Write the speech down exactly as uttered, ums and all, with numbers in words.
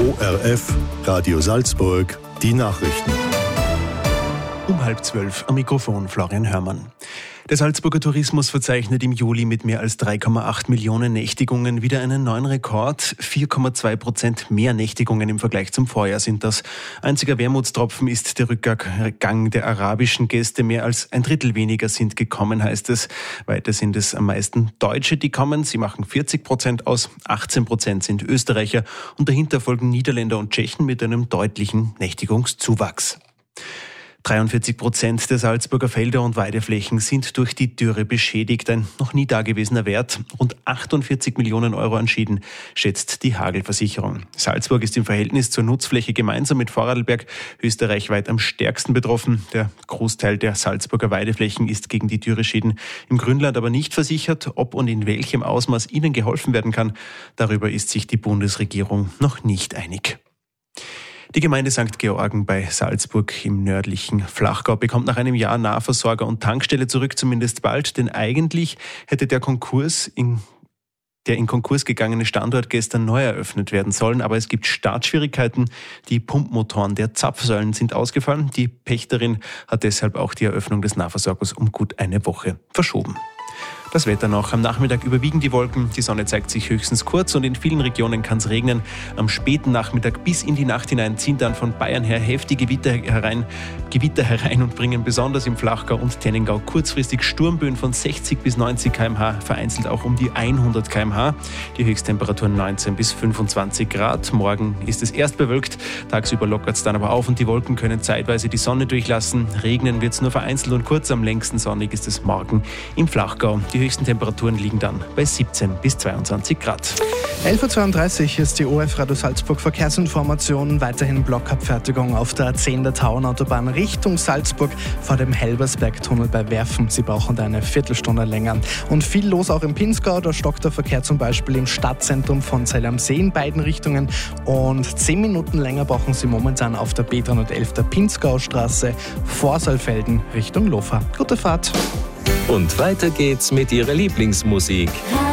O R F, Radio Salzburg, die Nachrichten. Um halb zwölf am Mikrofon Florian Hörmann. Der Salzburger Tourismus verzeichnet im Juli mit mehr als drei Komma acht Millionen Nächtigungen wieder einen neuen Rekord. vier Komma zwei Prozent mehr Nächtigungen im Vergleich zum Vorjahr sind das. Einziger Wermutstropfen ist der Rückgang der arabischen Gäste. Mehr als ein Drittel weniger sind gekommen, heißt es. Weiter sind es am meisten Deutsche, die kommen. Sie machen vierzig Prozent aus. achtzehn Prozent sind Österreicher. Und dahinter folgen Niederländer und Tschechen mit einem deutlichen Nächtigungszuwachs. dreiundvierzig Prozent der Salzburger Felder und Weideflächen sind durch die Dürre beschädigt. Ein noch nie dagewesener Wert. Rund achtundvierzig Millionen Euro an Schäden schätzt die Hagelversicherung. Salzburg ist im Verhältnis zur Nutzfläche gemeinsam mit Vorarlberg österreichweit am stärksten betroffen. Der Großteil der Salzburger Weideflächen ist gegen die Dürreschäden im Grünland aber nicht versichert. Ob und in welchem Ausmaß ihnen geholfen werden kann, darüber ist sich die Bundesregierung noch nicht einig. Die Gemeinde Sankt Georgen bei Salzburg im nördlichen Flachgau bekommt nach einem Jahr Nahversorger und Tankstelle zurück, zumindest bald, denn eigentlich hätte der Konkurs in Der in Konkurs gegangene Standort gestern neu eröffnet werden sollen, aber es gibt Startschwierigkeiten. Die Pumpmotoren der Zapfsäulen sind ausgefallen. Die Pächterin hat deshalb auch die Eröffnung des Nahversorgers um gut eine Woche verschoben. Das Wetter noch. Am Nachmittag überwiegen die Wolken. Die Sonne zeigt sich höchstens kurz und in vielen Regionen kann es regnen. Am späten Nachmittag bis in die Nacht hinein ziehen dann von Bayern her heftige Gewitter herein, Gewitter herein und bringen besonders im Flachgau und Tennengau kurzfristig Sturmböen von sechzig bis neunzig Kilometer pro Stunde, vereinzelt auch um die hundert Kilometer pro Stunde. Die Höchsttemperaturen neunzehn bis fünfundzwanzig Grad. Morgen ist es erst bewölkt, tagsüber lockert es dann aber auf und die Wolken können zeitweise die Sonne durchlassen. Regnen wird es nur vereinzelt und kurz, am längsten sonnig ist es morgen im Flachgau. Die höchsten Temperaturen liegen dann bei siebzehn bis zweiundzwanzig Grad. elf Uhr zweiunddreißig ist die O F Radio Salzburg Verkehrsinformation. Weiterhin Blockabfertigung auf der A zehn der Tauernautobahn Richtung Salzburg vor dem Helbersbergtunnel bei Werfen. Sie brauchen da eine Viertelstunde länger. Und viel los auch im Pinzgau. Da stockt der Verkehr zum Beispiel im Stadtzentrum von Zell am See in beiden Richtungen. Und zehn Minuten länger brauchen Sie momentan auf der B dreihundertelf der Pinzgaustraße vor Saalfelden Richtung Lofa. Gute Fahrt. Und weiter geht's mit Ihrer Lieblingsmusik.